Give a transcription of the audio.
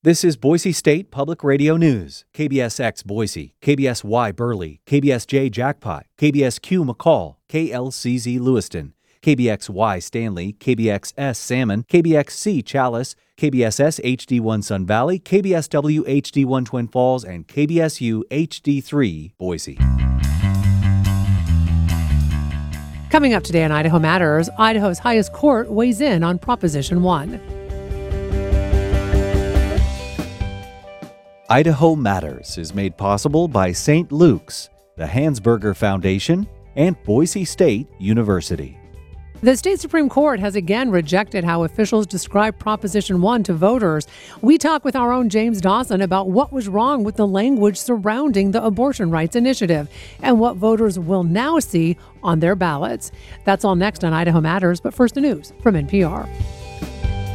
This is Boise State Public Radio News. KBSX Boise, KBSY Burley, KBSJ Jackpot, KBSQ McCall, KLCZ Lewiston, KBXY Stanley, KBXS Salmon, KBXC Chalice, KBSS HD1 Sun Valley, KBSW HD1 Twin Falls, and KBSU HD3 Boise. Coming up today on Idaho Matters, Idaho's highest court weighs in on Proposition 1. Idaho Matters is made possible by St. Luke's, the Hansberger Foundation, and Boise State University. The state Supreme Court has again rejected how officials describe Proposition 1 to voters. We talk with our own James Dawson about what was wrong with the language surrounding the abortion rights initiative and what voters will now see on their ballots. That's all next on Idaho Matters, but first the news from NPR.